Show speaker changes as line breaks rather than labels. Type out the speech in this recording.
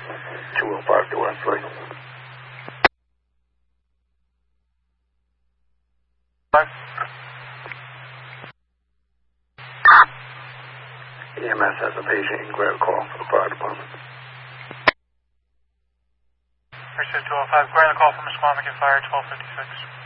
205 to Wesley. EMS has a patient. You can grab a call for the fire department.
Pursuit 205, grab a call from Squamish Fire 1256.